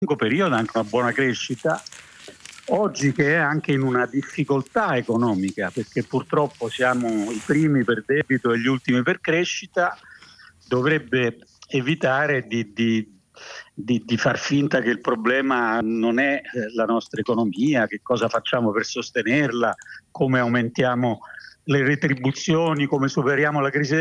lungo periodo anche una buona crescita, oggi che è anche in una difficoltà economica, perché purtroppo siamo i primi per debito e gli ultimi per crescita, dovrebbe evitare di far finta che il problema non è la nostra economia, che cosa facciamo per sostenerla, come aumentiamo le retribuzioni, come superiamo la crisi